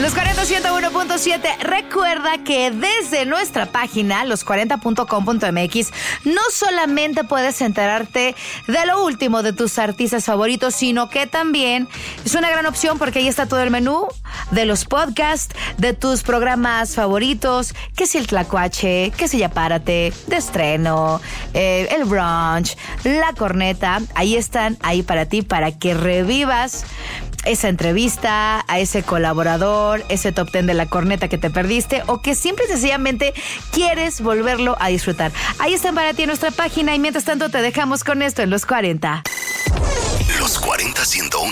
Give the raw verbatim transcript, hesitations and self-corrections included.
Los cuarenta ciento uno punto siete. Recuerda que desde nuestra página, los cuarenta punto com punto m x, no solamente puedes enterarte de lo último de tus artistas favoritos, sino que también es una gran opción porque ahí está todo el menú de los podcasts, de tus programas favoritos, que si el Tlacuache, que si Ya Párate, de estreno, eh, el brunch, la corneta. Ahí están, ahí para ti, para que revivas esa entrevista, a ese colaborador, ese top ten de la corneta que te perdiste o que simple y sencillamente quieres volverlo a disfrutar. Ahí están para ti en nuestra página y mientras tanto te dejamos con esto en Los cuarenta. Los cuarenta ciento uno